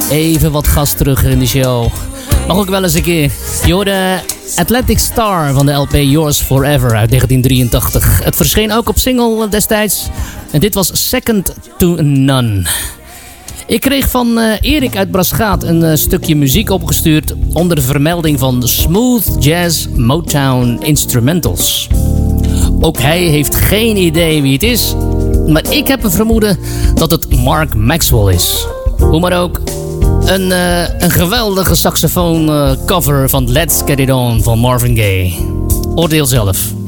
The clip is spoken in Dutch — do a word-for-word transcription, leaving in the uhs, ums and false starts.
Even wat gas terug in de show. Mag ook wel eens een keer. Je hoorde Atlantic Star van de L P Yours Forever uit negentien drieëntachtig. Het verscheen ook op single destijds. En dit was Second to None. Ik kreeg van uh, Erik uit Brasgaat een uh, stukje muziek opgestuurd onder de vermelding van Smooth Jazz Motown Instrumentals. Ook hij heeft geen idee wie het is, maar ik heb een vermoeden dat het Mark Maxwell is. Hoe maar ook, een, uh, een geweldige saxofoon uh, cover van Let's Get It On van Marvin Gaye. Oordeel zelf.